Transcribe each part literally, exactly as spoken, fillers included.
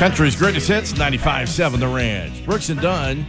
Country's greatest hits, ninety-five seven The Ranch. Brooks and Dunn.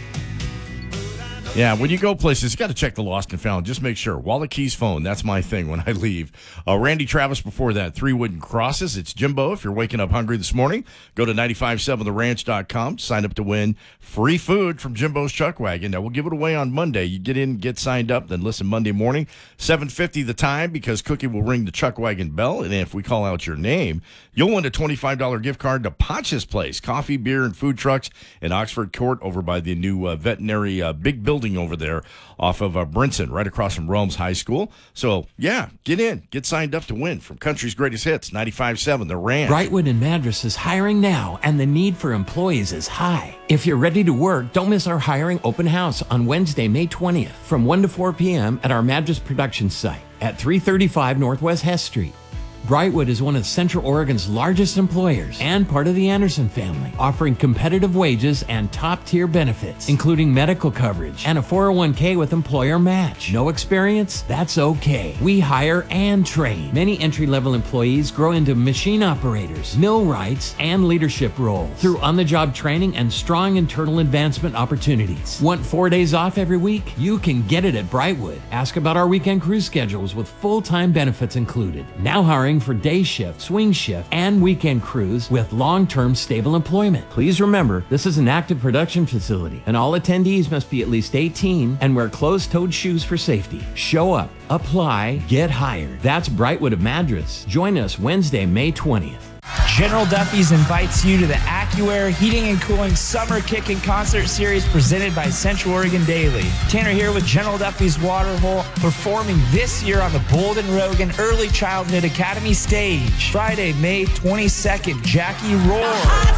Yeah, when you go places, you got to check the lost and found. Just make sure. Wallet, keys, phone. That's my thing when I leave. Uh, Randy Travis before that. Three Wooden Crosses. It's Jimbo. If you're waking up hungry this morning, go to nine five seven the ranch dot com. Sign up to win free food from Jimbo's Chuck Wagon. Now, we'll give it away on Monday. You get in, get signed up, then listen Monday morning. seven fifty the time because Cookie will ring the Chuck Wagon bell. And if we call out your name, you'll win a twenty-five dollars gift card to Ponch's Place. Coffee, beer, and food trucks in Oxford Court over by the new uh, veterinary uh, big building over there off of uh, Brinson, right across from Rome's High School. So, yeah, get in. Get signed up to win from Country's Greatest Hits, ninety-five seven The Ranch. Brightwood and Madras is hiring now, and the need for employees is high. If you're ready to work, don't miss our hiring open house on Wednesday, May twentieth from one to four p.m. at our Madras production site at three thirty-five Northwest Hess Street. Brightwood is one of Central Oregon's largest employers and part of the Anderson family, offering competitive wages and top-tier benefits, including medical coverage and a four oh one k with employer match. No experience? That's okay. We hire and train. Many entry-level employees grow into machine operators, millwrights, and leadership roles through on-the-job training and strong internal advancement opportunities. Want four days off every week? You can get it at Brightwood. Ask about our weekend cruise schedules with full-time benefits included. Now hiring for day shift, swing shift, and weekend crews with long-term stable employment. Please remember, this is an active production facility, and all attendees must be at least eighteen and wear closed-toed shoes for safety. Show up, apply, get hired. That's Brightwood of Madras. Join us Wednesday, May twentieth. General Duffy's invites you to the AccuAir Heating and Cooling Summer Kickin' Concert Series presented by Central Oregon Daily. Tanner here with General Duffy's Waterhole, performing this year on the Bolden Rogan Early Childhood Academy stage. Friday, May twenty-second, Jackie Roar.